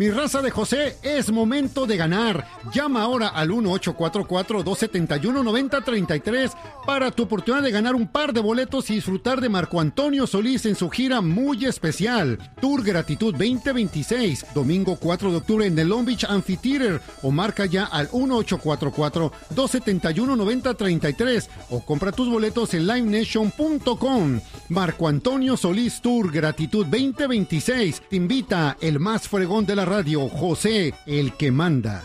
Mi raza de José, es momento de ganar. Llama ahora al 1-844-271-9033 para tu oportunidad de ganar un par de boletos y disfrutar de Marco Antonio Solís en su gira muy especial. Tour Gratitud 2026, domingo 4 de octubre en el Long Beach Amphitheater, o marca ya al 1-844-271-9033 o compra tus boletos en livenation.com. Marco Antonio Solís Tour Gratitud 2026 te invita el más fregón de la radio, José, el que manda.